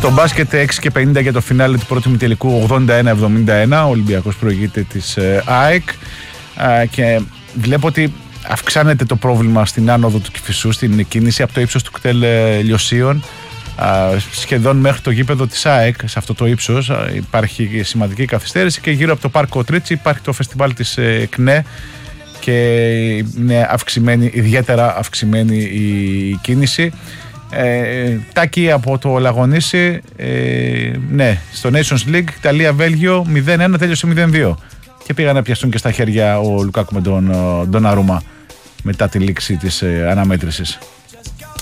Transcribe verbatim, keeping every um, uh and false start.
Στο μπάσκετ έξι και πενήντα για το φινάλε του πρώτου ημιτελικού, ογδόντα ένα εβδομήντα ένα. Ο Ολυμπιακός προηγείται της ΑΕΚ και βλέπω ότι αυξάνεται το πρόβλημα στην άνοδο του Κηφισού, στην κίνηση από το ύψος του κτέλ Λιωσίων σχεδόν μέχρι το γήπεδο της ΑΕΚ. Σε αυτό το ύψος υπάρχει σημαντική καθυστέρηση και γύρω από το πάρκο Τρίτσι υπάρχει το φεστιβάλ της ΚΝΕ και είναι αυξημένη, ιδιαίτερα αυξημένη η κίνηση. Ε, Τάκη από το Λαγονίσι, ε, ναι, στο Nations League Ιταλία-Βέλγιο μηδέν ένα, τέλειωσε μηδέν δύο και πήγαν να πιαστούν και στα χέρια ο Λουκάκου με τον Ντοναρούμα μετά τη λήξη της ε, αναμέτρησης.